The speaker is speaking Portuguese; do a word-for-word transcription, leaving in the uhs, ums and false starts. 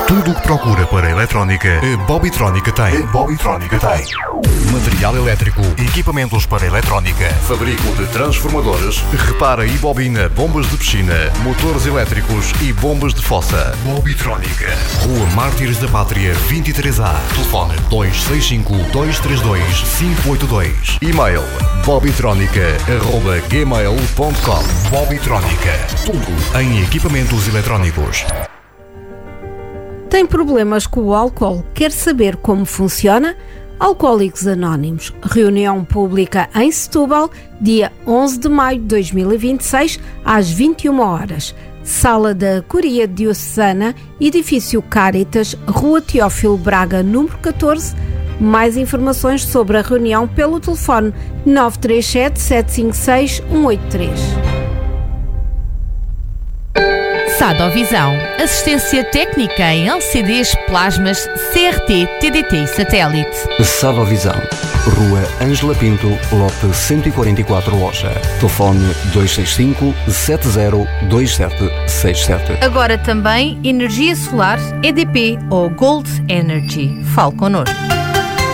Tudo o que procura para a eletrónica, a Bobbytrónica tem. A Bobbytrónica tem. Material elétrico, equipamentos para a eletrónica, fabrico de transformadores, repara e bobina bombas de piscina, motores elétricos e bombas de fossa. Bobbytrónica. Rua Mártires da Pátria vinte e três A. Telefone dois seis cinco, dois três dois, cinco oito dois. E-mail bobbytronica arroba gmail ponto com. Bobbytrónica. Tudo em equipamentos eletrónicos. Tem problemas com o álcool? Quer saber como funciona? Alcoólicos Anónimos. Reunião pública em Setúbal, dia onze de maio de dois mil e vinte e seis, às vinte e uma horas. Sala da Curia Diocesana, Edifício Cáritas, Rua Teófilo Braga, número catorze. Mais informações sobre a reunião pelo telefone nove três sete, sete cinco seis, um oito três. Sadovisão. Assistência técnica em L C Ds, plasmas, C R T, T D T e satélite. Sadovisão. Rua Ângela Pinto, lote cento e quarenta e quatro, Loja. Telefone dois seis cinco, sete zero dois sete seis sete. Agora também energia solar, E D P ou Gold Energy. Fale connosco.